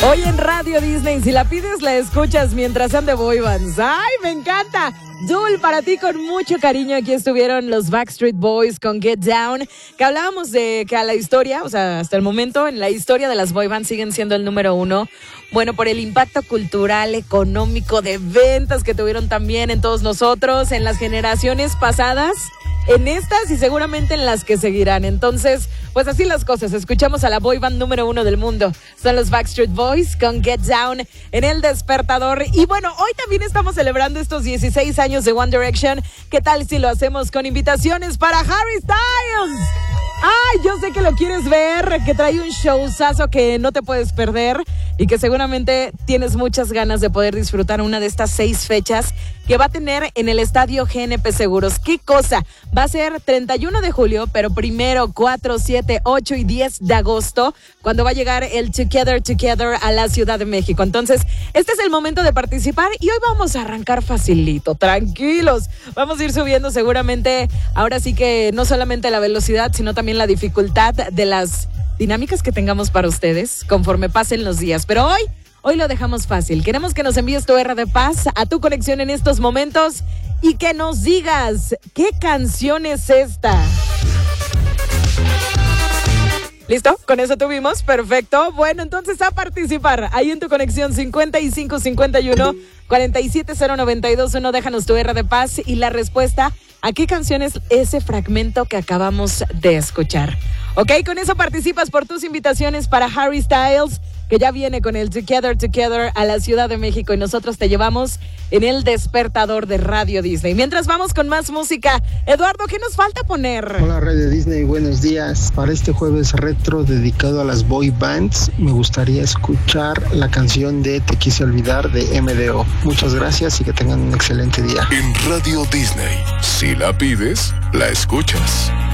Hoy en Radio Disney, si la pides, la escuchas mientras ande boy bands. ¡Ay, me encanta! Jul, para ti con mucho cariño, aquí estuvieron los Backstreet Boys con Get Down, que hablábamos de que a la historia, o sea, hasta el momento, en la historia de las boy bands siguen siendo el número 1. Bueno, por el impacto cultural, económico, de ventas que tuvieron también en todos nosotros, en las generaciones pasadas, en estas y seguramente en las que seguirán. Entonces, pues así las cosas. Escuchamos a la boy band número 1 del mundo. Son los Backstreet Boys con Get Down en El Despertador. Y bueno, hoy también estamos celebrando estos 16 años de One Direction. ¿Qué tal si lo hacemos con invitaciones para Harry Styles? Ay, yo sé que lo quieres ver, que trae un showzazo que no te puedes perder y que seguramente tienes muchas ganas de poder disfrutar una de estas 6 fechas que va a tener en el estadio GNP Seguros. ¿Qué cosa? Va a ser 31 de julio, pero primero 4, 7, 8 y 10 de agosto, cuando va a llegar el Together a la Ciudad de México. Entonces, este es el momento de participar y hoy vamos a arrancar facilito, tranquilos. Vamos a ir subiendo seguramente, ahora sí que no solamente la velocidad, sino también la dificultad de las dinámicas que tengamos para ustedes conforme pasen los días. Pero hoy lo dejamos fácil. Queremos que nos envíes tu R de paz a tu conexión en estos momentos y que nos digas qué canción es esta. ¿Listo? Con eso tuvimos. Perfecto. Bueno, entonces a participar. Ahí en tu conexión 5551 47092.1. Déjanos tu R de paz y la respuesta a qué canción es ese fragmento que acabamos de escuchar. Ok, con eso participas por tus invitaciones para Harry Styles, que ya viene con el Together a la Ciudad de México y nosotros te llevamos en El Despertador de Radio Disney. Mientras vamos con más música, Eduardo, ¿qué nos falta poner? Hola Radio Disney, buenos días. Para este jueves retro dedicado a las boy bands, me gustaría escuchar la canción de Te Quise Olvidar de MDO. Muchas gracias y que tengan un excelente día. En Radio Disney, si la pides, la escuchas.